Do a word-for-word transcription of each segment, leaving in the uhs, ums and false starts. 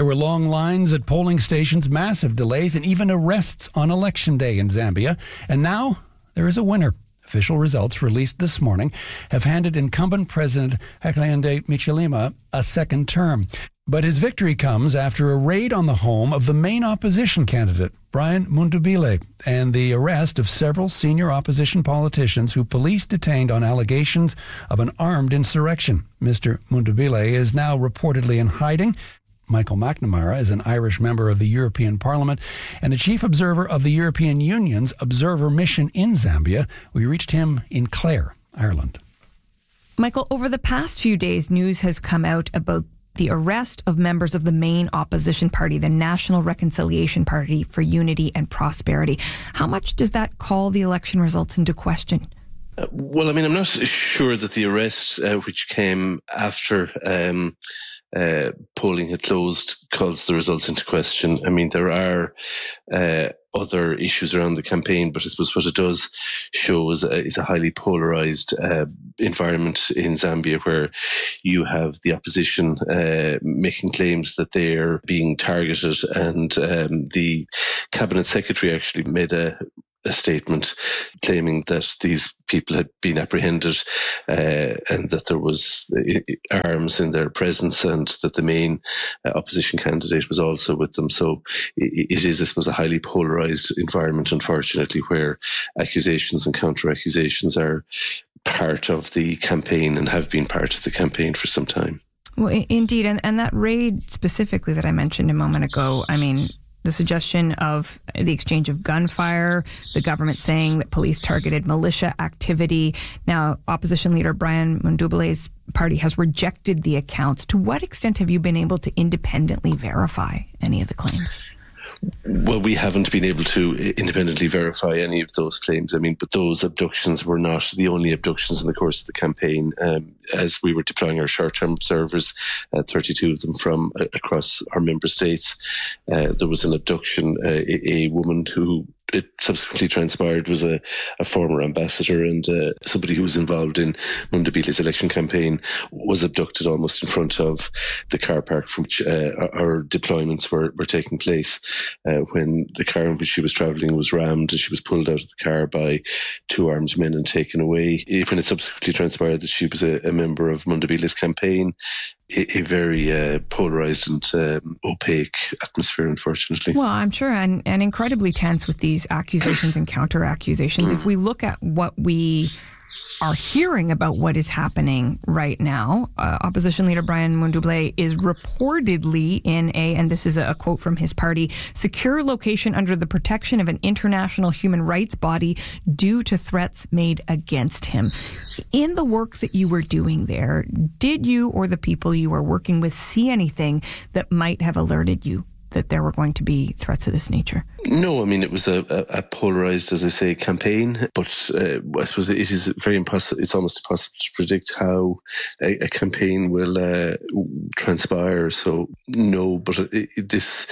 There were long lines at polling stations, massive delays, and even arrests on election day in Zambia. And now there is a winner. Official results released this morning have handed incumbent President Hakainde Hichilema a second term. But his victory comes after a raid on the home of the main opposition candidate, Brian Mundubile, and the arrest of several senior opposition politicians who police detained on allegations of an armed insurrection. Mister Mundubile is now reportedly in hiding. Michael McNamara is an Irish member of the European Parliament and a chief observer of the European Union's observer mission in Zambia. We reached him in Clare, Ireland. Michael, over the past few days, news has come out about the arrest of members of the main opposition party, the National Reconciliation Party for Unity and Prosperity. How much does that call the election results into question? Uh, well, I mean, I'm not sure that the arrest, uh, which came after um, uh, polling had closed, calls the results into question. I mean, there are uh, other issues around the campaign, but I suppose what it does show is a, is a highly polarised uh, environment in Zambia, where you have the opposition uh, making claims that they're being targeted, and um, the cabinet secretary actually made a a statement claiming that these people had been apprehended uh, and that there was arms in their presence, and that the main uh, opposition candidate was also with them. So it, it is, I suppose, a highly polarised environment, unfortunately, where accusations and counter-accusations are part of the campaign and have been part of the campaign for some time. Well, indeed. And, and that raid specifically that I mentioned a moment ago, I mean, the suggestion of the exchange of gunfire, the government saying that police targeted militia activity. Now, opposition leader Brian Mundubile's party has rejected the accounts. To what extent have you been able to independently verify any of the claims? Well, we haven't been able to independently verify any of those claims. I mean, but those abductions were not the only abductions in the course of the campaign. Um, as we were deploying our short-term observers, uh, thirty-two of them from uh, across our member states, uh, there was an abduction, uh, a, a woman who it subsequently transpired was a, a former ambassador and uh, somebody who was involved in Mundubile's election campaign, was abducted almost in front of the car park from which uh, our deployments were, were taking place, uh, when the car in which she was travelling was rammed and she was pulled out of the car by two armed men and taken away. When it subsequently transpired that she was a, a member of Mundubile's campaign, a, a very uh, polarised and um, opaque atmosphere, unfortunately. Well, I'm sure, and, and incredibly tense with these accusations and counter-accusations. If we look at what we are hearing about what is happening right now, uh, opposition leader Brian Mundubile is reportedly in a, and this is a quote from his party, secure location under the protection of an international human rights body due to threats made against him. In the work that you were doing there, did you or the people you were working with see anything that might have alerted you that there were going to be threats of this nature? No, I mean, it was a, a, a polarised, as I say, campaign, but uh, I suppose it is very impossible, it's almost impossible to predict how a, a campaign will uh, transpire. So no, but it, it, this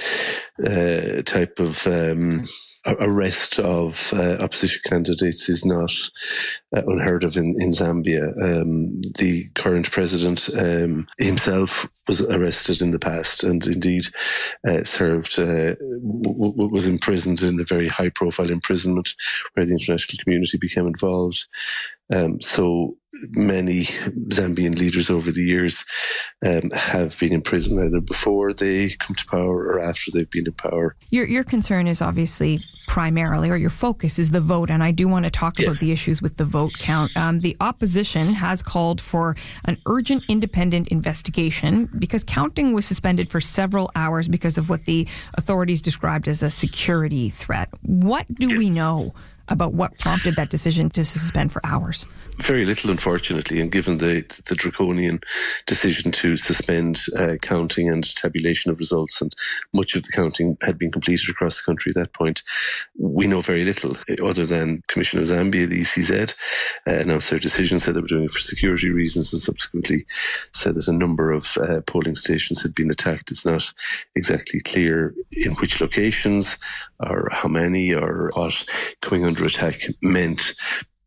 uh, type of um, arrest of uh, opposition candidates is not uh, unheard of in, in Zambia. Um, the current president um, himself was arrested in the past and indeed uh, served, uh, w- w- was imprisoned in a very high profile imprisonment where the international community became involved. Um, so many Zambian leaders over the years um, have been in prison either before they come to power or after they've been in power. Your your concern is obviously primarily, or your focus is the vote, and I do want to talk yes. about the issues with the vote count. Um, the opposition has called for an urgent independent investigation because counting was suspended for several hours because of what the authorities described as a security threat. What do yes. we know about what prompted that decision to suspend for hours? Very little, unfortunately, and given the the draconian decision to suspend uh, counting and tabulation of results, and much of the counting had been completed across the country at that point, we know very little, other than Commission of Zambia, the E C Z, uh, announced their decision, said they were doing it for security reasons, and subsequently said that a number of uh, polling stations had been attacked. It's not exactly clear in which locations, or how many, or what coming under attack meant.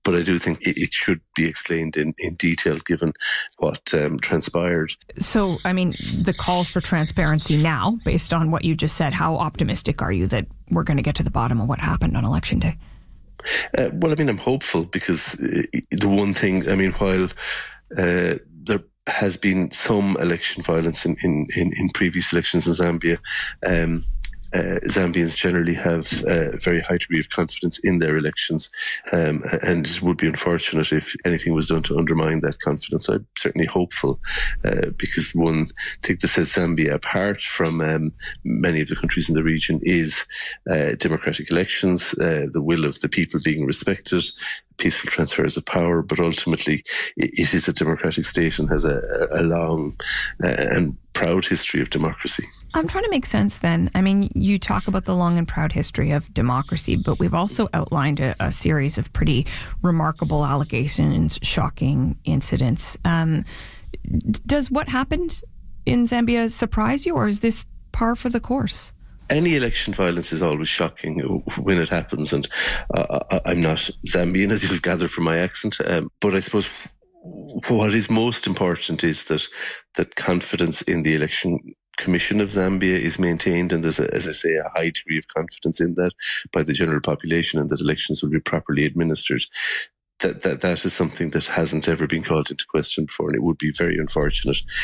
but I do think it, it should be explained in, in detail given what um, transpired. So, I mean, the calls for transparency now, based on what you just said, how optimistic are you that we're going to get to the bottom of what happened on Election Day? Uh, well, I mean, I'm hopeful because uh, the one thing, I mean, while uh, there has been some election violence in, in, in, in previous elections in Zambia, um, Uh, Zambians generally have a very high degree of confidence in their elections, um, and it would be unfortunate if anything was done to undermine that confidence. I'm certainly hopeful uh, because one thing that sets Zambia apart from um, many of the countries in the region is uh, democratic elections, uh, the will of the people being respected, peaceful transfers of power, but ultimately it is a democratic state and has a, a long uh, and proud history of democracy. I'm trying to make sense then. I mean, you talk about the long and proud history of democracy, but we've also outlined a, a series of pretty remarkable allegations, shocking incidents. Um, does what happened in Zambia surprise you, or is this par for the course? Any election violence is always shocking when it happens, and uh, I'm not Zambian, as you've gathered from my accent, um, but I suppose what is most important is that that confidence in the election Commission of Zambia is maintained, and there's, a, as I say, a high degree of confidence in that by the general population, and that elections will be properly administered. That, that that is something that hasn't ever been called into question before, and it would be very unfortunate